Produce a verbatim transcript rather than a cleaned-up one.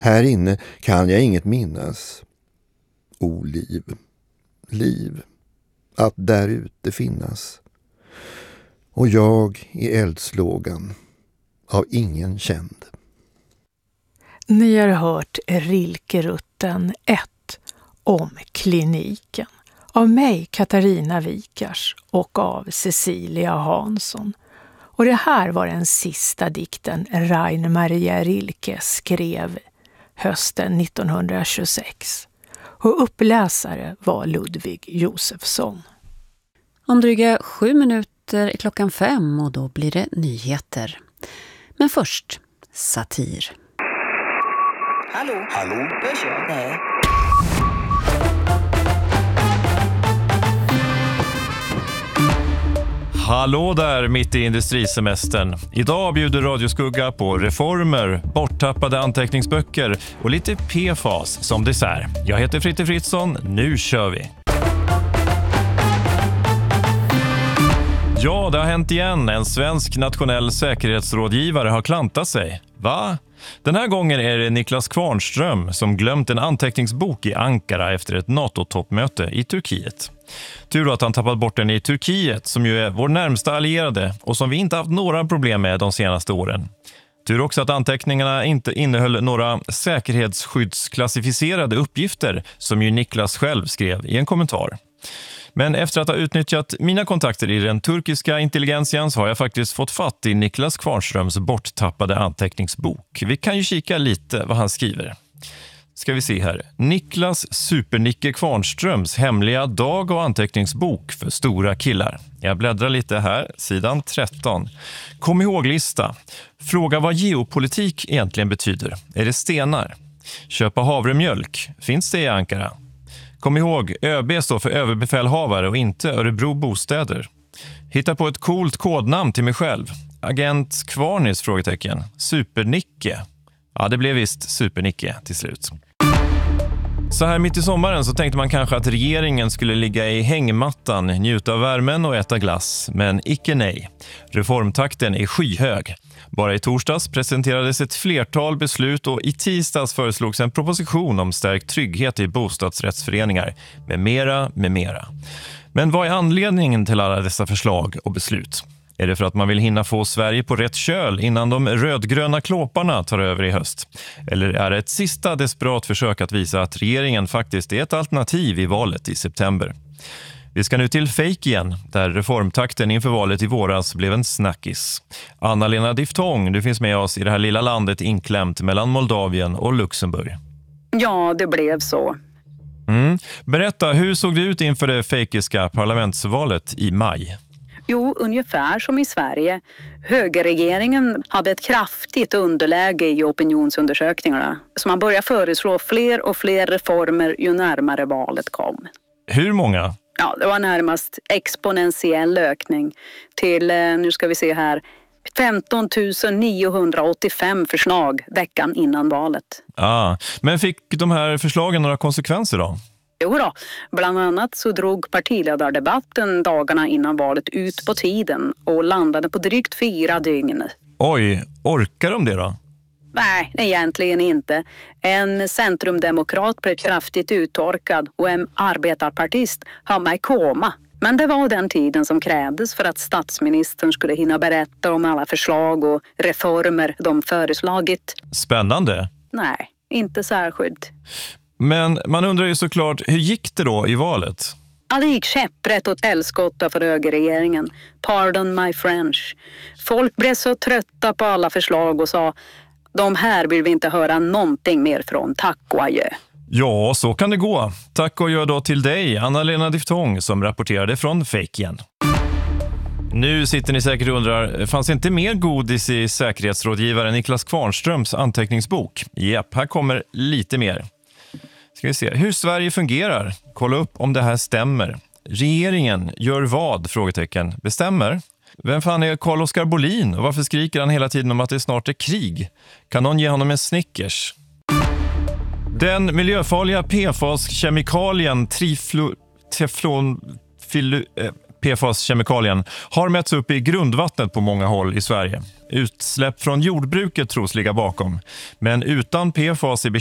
Här inne kan jag inget minnas. O liv, liv, att där ute finnas. Och jag i eldslågan, av ingen känd. Ni har hört Rilkerutten ett om kliniken av mig, Katarina Wikars, och av Cecilia Hansson. Och det här var den sista dikten Rainer Maria Rilke skrev hösten nittonhundratjugosex. Och uppläsare var Ludvig Josefsson. Om dryga sju minuter är klockan fem och då blir det nyheter. Men först, satir. Hallå? Hallå? Hörs jag? Nej. Hallå där mitt i industrisemestern. Idag bjuder Radioskugga på reformer, borttappade anteckningsböcker och lite P F A S som dessert. Jag heter Fritte Fritzson, nu kör vi! Ja, det har hänt igen. En svensk nationell säkerhetsrådgivare har klantat sig. Va? Den här gången är det Niklas Kvarnström som glömt en anteckningsbok i Ankara efter ett NATO-toppmöte i Turkiet. Tur att han tappat bort den i Turkiet som ju är vår närmsta allierade och som vi inte haft några problem med de senaste åren. Tur också att anteckningarna inte innehöll några säkerhetsskyddsklassificerade uppgifter som ju Niklas själv skrev i en kommentar. Men efter att ha utnyttjat mina kontakter i den turkiska intelligensian så har jag faktiskt fått fatt i Niklas Kvarnströms borttappade anteckningsbok. Vi kan ju kika lite vad han skriver. Ska vi se här. Niklas Supernicke Kvarnströms hemliga dag- och anteckningsbok för stora killar. Jag bläddrar lite här, sidan tretton. Kom ihåg-lista. Fråga vad geopolitik egentligen betyder. Är det stenar? Köpa havremjölk. Finns det i Ankara? Kom ihåg, ÖB står för överbefälhavare och inte Örebro bostäder. Hitta på ett coolt kodnamn till mig själv. Agent Kvarnis, frågetecken. Supernicke. Ja, det blev visst Supernicke till slut. Så här mitt i sommaren så tänkte man kanske att regeringen skulle ligga i hängmattan, njuta av värmen och äta glass. Men icke nej. Reformtakten är skyhög. Bara i torsdags presenterades ett flertal beslut och i tisdags föreslogs en proposition om stärkt trygghet i bostadsrättsföreningar. Med mera, med mera. Men vad är anledningen till alla dessa förslag och beslut? Är det för att man vill hinna få Sverige på rätt köl innan de rödgröna klåparna tar över i höst? Eller är det ett sista desperat försök att visa att regeringen faktiskt är ett alternativ i valet i september? Vi ska nu till Fake igen, där reformtakten inför valet i våras blev en snackis. Anna-Lena Diftong, du finns med oss i det här lilla landet inklämt mellan Moldavien och Luxemburg. Ja, det blev så. Mm. Berätta, hur såg det ut inför det fejkiska parlamentsvalet i maj? Jo, ungefär som i Sverige. Högerregeringen hade ett kraftigt underläge i opinionsundersökningarna. Så man började föreslå fler och fler reformer ju närmare valet kom. Hur många? Ja, det var närmast exponentiell ökning till, nu ska vi se här, femton tusen niohundraåttiofem förslag veckan innan valet. Ah, men fick de här förslagen några konsekvenser då? Jo då, bland annat så drog partiledardebatten dagarna innan valet ut på tiden och landade på drygt fyra dygn. Oj, orkar de det då? Nej, egentligen inte. En centrumdemokrat blev kraftigt uttorkad och en arbetarpartist hamnade i koma. Men det var den tiden som krävdes för att statsministern skulle hinna berätta om alla förslag och reformer de föreslagit. Spännande. Nej, inte särskilt. Men man undrar ju såklart, hur gick det då i valet? Ja, det gick käpprätt åt helskotta för högerregeringen. Pardon my French. Folk blev så trötta på alla förslag och sa, de här vill vi inte höra någonting mer från, tack och adjö. Ja, så kan det gå. Tack och adjö då till dig, Anna-Lena Diftong, som rapporterade från Fake igen. Nu sitter ni säkert och undrar, fanns inte mer godis i säkerhetsrådgivaren Niklas Kvarnströms anteckningsbok? Japp, här kommer lite mer. Ska vi se, hur Sverige fungerar. Kolla upp om det här stämmer. Regeringen gör vad? Frågetecken. Bestämmer. Vem fan är Carl-Oskar Bolin och varför skriker han hela tiden om att det snart är krig? Kan någon ge honom en Snickers? Den miljöfarliga P F A S-kemikalien triflo, teflon, filu, eh, P F A S-kemikalien har mätts upp i grundvattnet på många håll i Sverige. Utsläpp från jordbruket tros ligga bakom. Men utan P F A S i